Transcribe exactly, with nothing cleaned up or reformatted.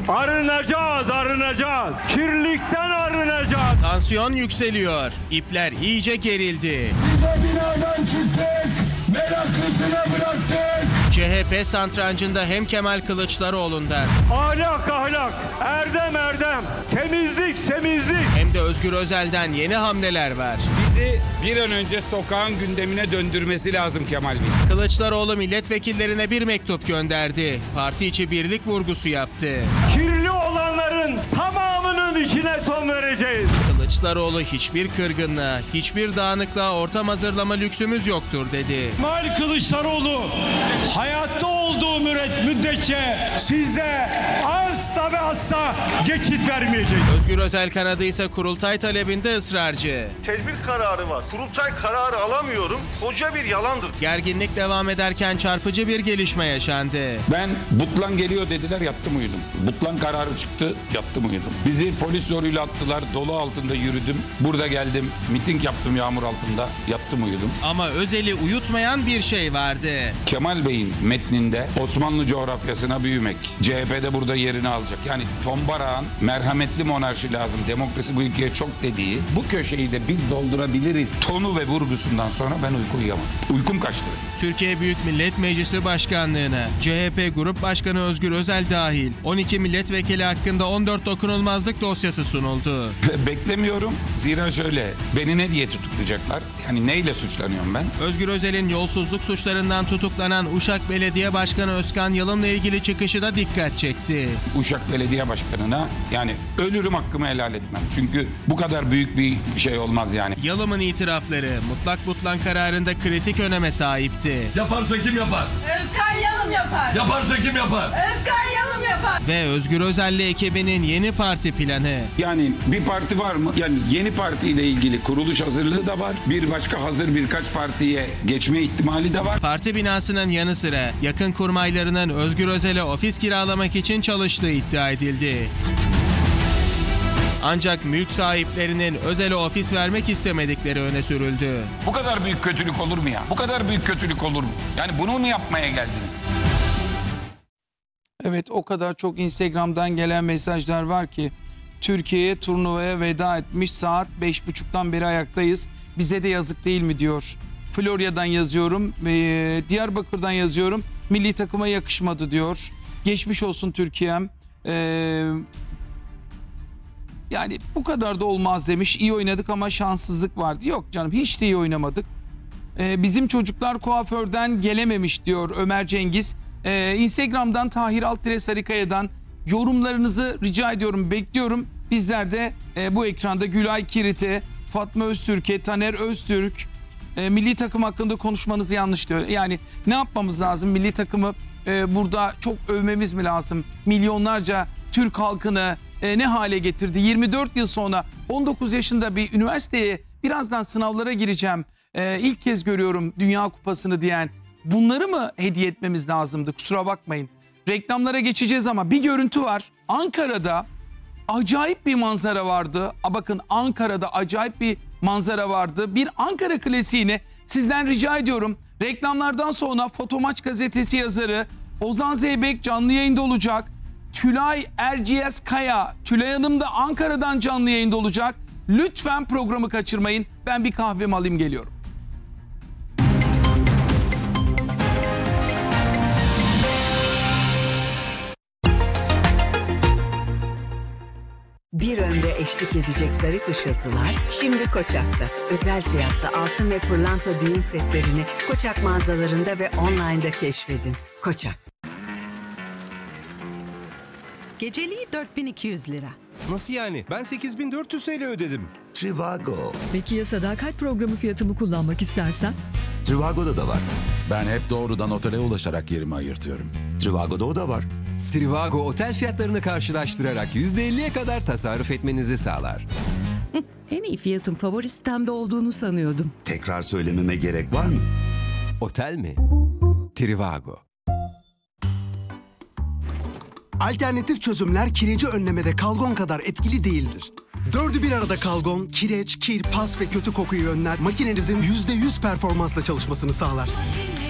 Arınacağız, arınacağız. Kirlilikten arınacağız. Tansiyon yükseliyor. İpler iyice gerildi. Bize binadan çıktık, meraklısına bıraktık. C H P satrancında hem Kemal Kılıçdaroğlu'ndan Ahlak ahlak, erdem erdem, temizlik temizlik. hem de Özgür Özel'den yeni hamleler var. Bizi bir an önce sokağın gündemine döndürmesi lazım Kemal Bey. Kılıçdaroğlu milletvekillerine bir mektup gönderdi. Parti içi birlik vurgusu yaptı. Kirli olanların tamamının işine son vereceğiz. Kılıçdaroğlu hiçbir kırgınlığa, hiçbir dağınıklığa ortam hazırlama lüksümüz yoktur dedi. Kemal Kılıçdaroğlu hayatta olduğu müddetçe sizde asla ve asla geçit vermeyecek. Özgür Özel kanadı ise kurultay talebinde ısrarcı. Tedbir kararı var. Kurultay kararı alamıyorum. Koca bir yalandır. Gerginlik devam ederken çarpıcı bir gelişme yaşandı. Ben Butlan geliyor dediler, yattım uyudum. Butlan kararı çıktı, yattım uyudum. Bizi polis zoruyla attılar, dolu altında yürüdüm. Burada geldim, miting yaptım yağmur altında, yattım uyudum. Ama Özel'i uyutmayan bir şey vardı. Kemal Bey'in metninde Osmanlı coğrafyasına büyümek, C H P'de burada yerini alacak. Yani Tombarağ'ın merhametli monarşi lazım, demokrasi bu ülkeye çok dediği, bu köşeyi de biz doldurabiliriz tonu ve vurgusundan sonra ben uyku uyuyamadım. Uykum kaçtı. Türkiye Büyük Millet Meclisi Başkanlığı'na C H P Grup Başkanı Özgür Özel dahil on iki milletvekili hakkında on dört dokunulmazlık dosyası sunuldu. Beklemiyorum. Zira şöyle, beni ne diye tutuklayacaklar? Yani neyle suçlanıyorum ben? Özgür Özel'in yolsuzluk suçlarından tutuklanan Uşak Belediye Başkanı Özkan Yalım'la ilgili çıkışı da dikkat çekti. Uşak Belediye Başkanı'na yani ölürüm hakkımı helal etmem. Çünkü bu kadar büyük bir şey olmaz yani. Yalım'ın itirafları mutlak butlan kararında kritik öneme sahipti. Yaparsa kim yapar? Özkan Yalım yapar. Yaparsa kim yapar? Özkan Yalım yapar. Ve Özgür Özel'le ekibinin yeni parti planı. Yani bir parti var mı? Yani yeni partiyle ilgili kuruluş hazırlığı da var. Bir başka hazır birkaç partiye geçme ihtimali de var. Parti binasının yanı sıra yakın kurmaylarının Özgür Özel'e ofis kiralamak için çalıştığı iddia edildi. Ancak mülk sahiplerinin Özel'e ofis vermek istemedikleri öne sürüldü. Bu kadar büyük kötülük olur mu ya? Bu kadar büyük kötülük olur mu? Yani bunu mu yapmaya geldiniz? Evet, o kadar çok Instagram'dan gelen mesajlar var ki Türkiye'ye turnuvaya veda etmiş, saat beş buçuktan beri ayaktayız. Bize de yazık değil mi diyor. Florya'dan yazıyorum, ee, Diyarbakır'dan yazıyorum. Milli takıma yakışmadı diyor. Geçmiş olsun Türkiye'm. Ee, yani bu kadar da olmaz demiş. İyi oynadık ama şanssızlık vardı. Yok canım, hiç de iyi oynamadık. Ee, bizim çocuklar kuaförden gelememiş diyor Ömer Cengiz. Ee, Instagram'dan Tahir Altıre Sarıkaya'dan yorumlarınızı rica ediyorum, bekliyorum. Bizler de e, bu ekranda Gülay Kirit'e, Fatma Öztürk'e, Taner Öztürk e, milli takım hakkında konuşmanızı yanlış diyor. Yani ne yapmamız lazım? Milli takımı e, burada çok övmemiz mi lazım? Milyonlarca Türk halkını e, ne hale getirdi? yirmi dört yıl sonra on dokuz yaşında bir üniversiteye birazdan sınavlara gireceğim. E, ilk kez görüyorum Dünya Kupası'nı diyen. Bunları mı hediye etmemiz lazımdı? Kusura bakmayın. Reklamlara geçeceğiz ama bir görüntü var. Ankara'da acayip bir manzara vardı. A bakın, Ankara'da acayip bir manzara vardı. Bir Ankara klasiğini sizden rica ediyorum. Reklamlardan sonra Fotomaç gazetesi yazarı Ozan Zeybek canlı yayında olacak. Tülay Erciyes Kaya, Tülay Hanım da Ankara'dan canlı yayında olacak. Lütfen programı kaçırmayın. Ben bir kahvemi alayım, geliyorum. Bir ömre eşlik edecek zarif ışıltılar şimdi Koçak'ta. Özel fiyatta altın ve pırlanta düğün setlerini Koçak mağazalarında ve online'da keşfedin. Koçak. Geceliği dört bin iki yüz lira. Nasıl yani? Ben sekiz bin dört yüz T L ödedim. Trivago. Peki ya sadakat programı fiyatımı kullanmak istersen? Trivago'da da var. Ben hep doğrudan otele ulaşarak yerimi ayırtıyorum. Trivago'da o da var. Trivago otel fiyatlarını karşılaştırarak yüzde elliye kadar tasarruf etmenizi sağlar. En iyi fiyatın favori sitemde olduğunu sanıyordum. Tekrar söylememe gerek var mı? Otel mi? Trivago. Alternatif çözümler kireci önlemede Kalgon kadar etkili değildir. Dördü bir arada Kalgon, kireç, kir, pas ve kötü kokuyu önler, makinenizin yüzde yüz performansla çalışmasını sağlar.